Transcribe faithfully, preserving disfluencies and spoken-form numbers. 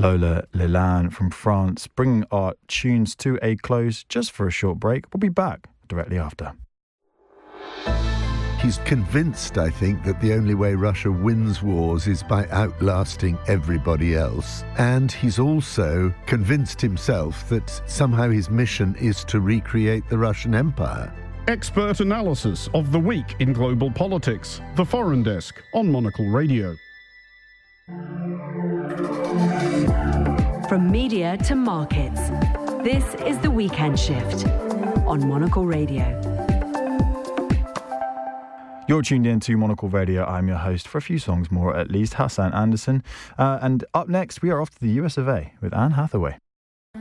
Lola Lelan from France, bringing our tunes to a close just for a short break. We'll be back directly after. He's convinced, I think, that the only way Russia wins wars is by outlasting everybody else. And he's also convinced himself that somehow his mission is to recreate the Russian Empire. Expert analysis of the week in global politics. The Foreign Desk on Monocle Radio. From media to markets, this is The Weekend Shift on Monocle Radio. You're tuned in to Monocle Radio. I'm your host for a few songs more, at least, Hassan Anderson. Uh, and up next, we are off to the U S of A with Anne Hathaway.